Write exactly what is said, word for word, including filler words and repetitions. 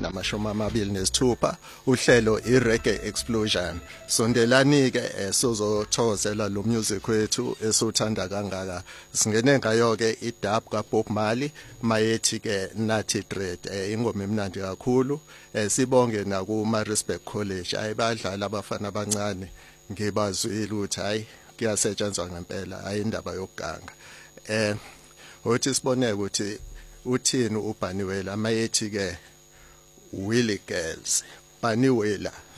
namashumi amabili nesithupha uhlelo iReggae Explosion. Sondelani ke sizothokozela lo music wethu esothanda kangaka. Singene ngayo ke idub kaBob Marley mayethi ke Nathi Dread, ingoma emnandi kakhulu. Sibonge na ku Maritzburg College ayibadlala abafana abancane ngibazwile ukuthi hayi kuyasetshenzwa ngempela hayi indaba yokuganga. Eh uthi sibone ukuthi uthini uBaniwela mayethi ke Willie Girls Baniwela